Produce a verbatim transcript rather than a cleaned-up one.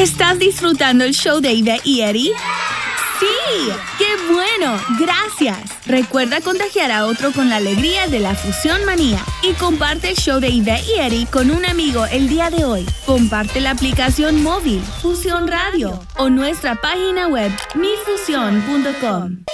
¿Estás disfrutando el show de Ivette y Eddie? ¡Sí! ¡Qué bueno! ¡Gracias! Recuerda contagiar a otro con la alegría de la Fusión Manía y comparte el show de Ivette y Eddie con un amigo el día de hoy. Comparte la aplicación móvil Fusión Radio o nuestra página web mi fusión punto com.